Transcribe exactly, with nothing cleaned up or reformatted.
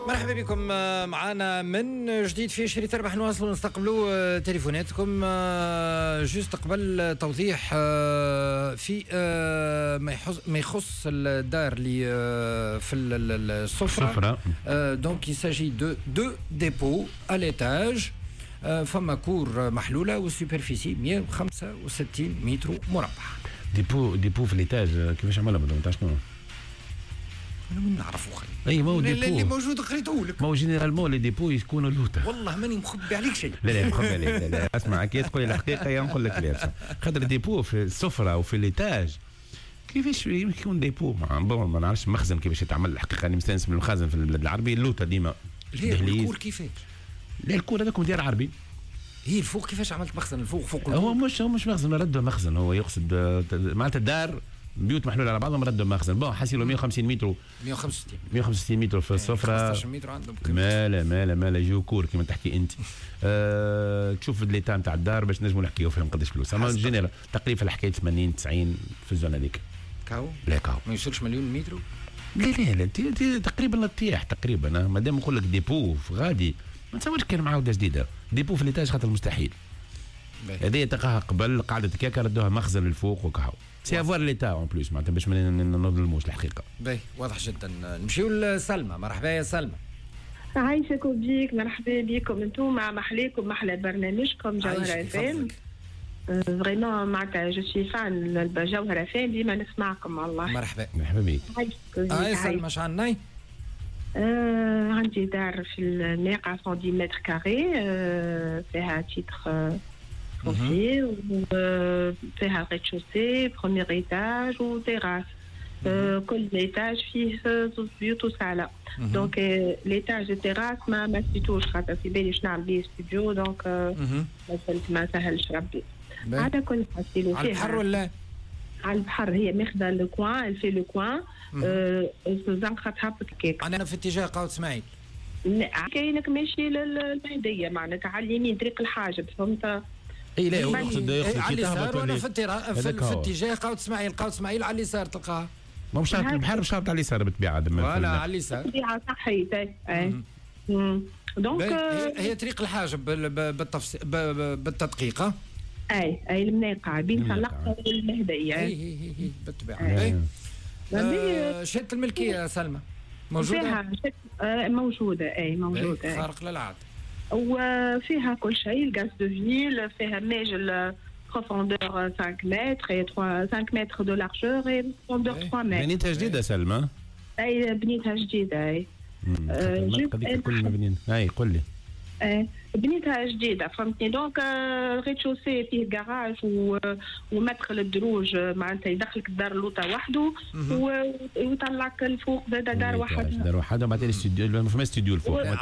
مرحبا بكم معنا من جديد في شريط ربح. نواصلوا نستقبلوا تليفوناتكم. جوست قبل توضيح في ما يخص الدار اللي في السفرة. دونك يساجي دو دو ديبو à l'étage. فما كور محلولة والسوبرفيسي مئة وخمسة وستين متر مربع. ديبو ديبو في ليتاج كيفاش عملها بالضبط؟ تاع شنو؟ انا من نعرفوا خير. اي ما هو ديبو اللي موجود قريته لك. ما هو جينيرالمون لي ديبو يكونوا لوطه. والله ماني مخبي عليك شيء. لا لا مخبي عليك. لا لا اسمع كي تقول لي الحقيقه يا نقول لك لا. خاطر ديبو في السفره وفي ليتاج كيفاش يكون ديبو؟ ما ما نعرفش مخزن كيفاش يتعمل الحقيقه. انا مستانس من المخازن في البلاد العربي اللوطه ديما. الكور كيفاش؟ لا الكور هذاك مدير عربي. هي الفوق كيفاش عملت مخزن الفوق فوق الفوق؟ هو مش هو مش مخزن، ردوا مخزن. هو يقصد معناتها الدار بيوت محلوله على بعضهم ردوا مخزن. بون حاسيلو مئة وخمسين متر مئة وخمسة وستين مئة وخمسة وستين متر في السفره. خمسطاش متر عندهم مالا مالا مالا يجيو كور كما تحكي انت. أه تشوف الليتا نتاع الدار باش نجموا نحكيو فيهم قداش فلوس. اما جينيرال تقريبا في الحكايه ثمانين تسعين في الزون هذيك. كاو لا كاو ما يوصلش مليون متر. لا لا لا تي تي تقريبا للطياح تقريبا. مادام نقول لك ديبو غادي ما تصورش كان معاوده جديده. ديبو في ليتاج خاطر مستحيل. هذه تلقاها قبل قاعده كيكا ردوها مخزن الفوق وكهو. سي افوار ليتا اون بلوس معناتها باش ما نظلموش الحقيقه. باهي واضح جدا. نمشيو لسلمى. مرحبا يا سلمى. عايشكم بيك. مرحبا بكم انتم. محليكم محلى برنامجكم جوهرة فام. فريمون معناتها جو سي فان الجوهرة فام ديما نسمعكم والله. مرحبا مرحبا بك. عايشكم. اه يا سلمى اش عندنا؟ آه عندي دار في الناقة مية متر كاري. آه فيها تيتر فونسي وفيها ريتشوسي بروميير ايتاج وتيراس. كل ايتاج فيه زوج بيوت وصالة. دونك ليتاج التيراس ما ما سيتوش خاطر في بالي باش نعمل بيه ستوديو. دونك ما سهلش ربي. على كل حاسيلو فيها على البحر ولا على البحر. هي ماخذه لو كوان الفي لو كوان. زنقه تهبط كيك. انا في اتجاه قاوة اسماعيل. كاينك ماشي للمهديه معناتها على اليمين طريق الحاجب فهمت. اي لا هو يقصد يقصد على اليسار ولا في الترا في, في اتجاه قاوة اسماعيل. قاوة اسماعيل على اليسار تلقاها. ما مش البحر مش هابط على اليسار بالطبيعه. ولا على اليسار بالطبيعه صحيت. اي دونك هي طريق الحاجب بالتفصيل بالتدقيق. اي اي المناقه بين سلقه والمهديه. اي اي اي بالطبيعه. اي شهاده الملكيه سلمى موجوده؟ فيها موجوده. اي موجوده. خارق للعاده. وفيها كل شيء. الغاز دو فيل فيها ماجل بروفوندور خمسة متر et خمسة متر دو لارجور et بروفوندور ثلاثة متر. بنيتها جديده سلمى؟ اي بنيتها جديده. اي هذيك كل مبنيين. اي قل لي. ايه بنيتها جديده فهمتني. دونك ريتشوسي فيه كراج ومدخل الدروج معناتها يدخلك الدار اللوطه وحده ويطلعك الفوق زاد دار واحد. دار واحد وبعدين الاستوديو ما فما استوديو الفوق.